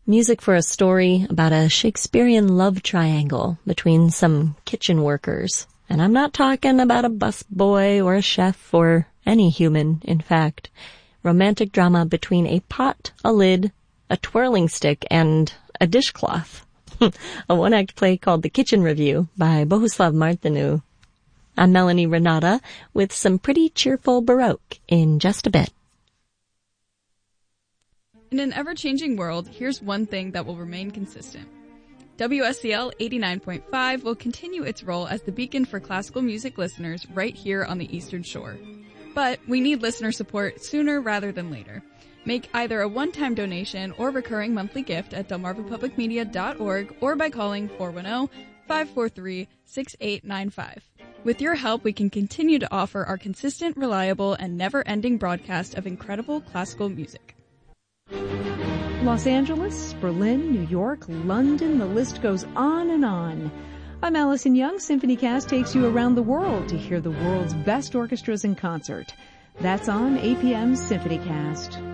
Music for a story about a Shakespearean love triangle between some kitchen workers. And I'm not talking about a busboy or a chef or any human, in fact. Romantic drama between a pot, a lid, a twirling stick, and a dishcloth. A one-act play called The Kitchen Review by Bohuslav Martinu. I'm Melanie Renata with some pretty cheerful Baroque in just a bit. In an ever-changing world, here's one thing that will remain consistent. WSCL 89.5 will continue its role as the beacon for classical music listeners right here on the Eastern Shore. But we need listener support sooner rather than later. Make either a one-time donation or recurring monthly gift at delmarvapublicmedia.org or by calling 410-543-6895. With your help, we can continue to offer our consistent, reliable, and never-ending broadcast of incredible classical music. Los Angeles, Berlin, New York, London, the list goes on and on. I'm Allison Young. SymphonyCast takes you around the world to hear the world's best orchestras in concert. That's on APM's SymphonyCast.